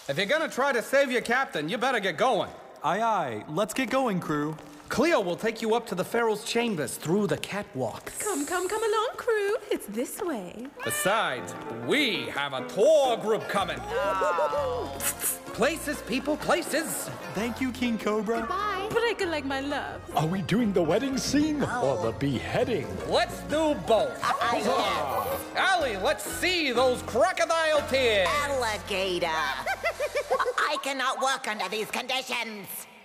If you're gonna try to save your captain, you better get going. Aye, aye. Let's get going, crew. Cleo will take you up to the Pharaoh's chambers through the catwalks. Come along, crew. It's this way. Besides, we have a tour group coming. Places, people, places. Thank you, King Cobra. Bye. Break a leg, my love. Are we doing the wedding scene or the beheading? Let's do both. Allie, let's see those crocodile tears. Alligator. I cannot work under these conditions.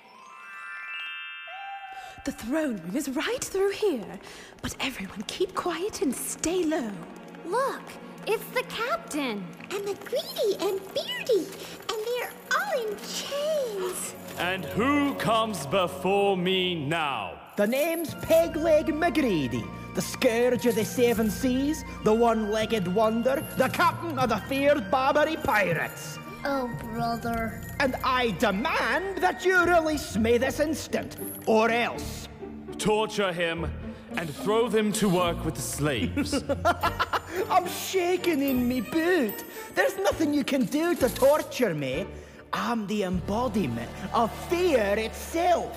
The throne room is right through here. But everyone keep quiet and stay low. Look, it's the captain. And McGreedy and Beardy. And they're all in chains. And who comes before me now? The name's Pegleg McGreedy, the scourge of the seven seas, the one-legged wonder, the captain of the feared Barbary pirates. Oh, brother. And I demand that you release me this instant, or else. Torture him and throw them to work with the slaves. I'm shaking in me boot. There's nothing you can do to torture me. I'm the embodiment of fear itself.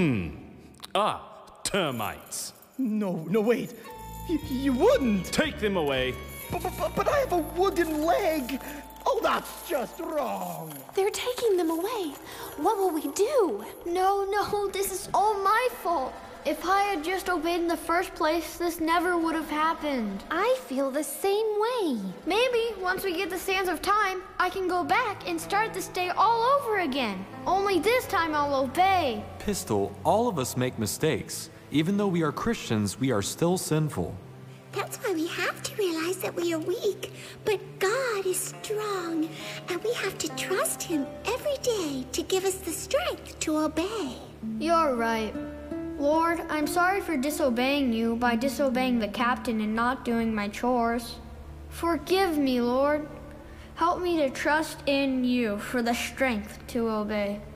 Termites. No, wait. You wouldn't. Take them away. But I have a wooden leg. Oh, that's just wrong. They're taking them away. What will we do? No, this is all my fault. If I had just obeyed in the first place, this never would have happened. I feel the same way. Maybe once we get the sands of time, I can go back and start this day all over again. Only this time I'll obey. Pistol, all of us make mistakes. Even though we are Christians, we are still sinful. That's why we have to realize that we are weak. But God is strong. And we have to trust Him every day to give us the strength to obey. You're right. Lord, I'm sorry for disobeying you by disobeying the captain and not doing my chores. Forgive me, Lord. Help me to trust in you for the strength to obey.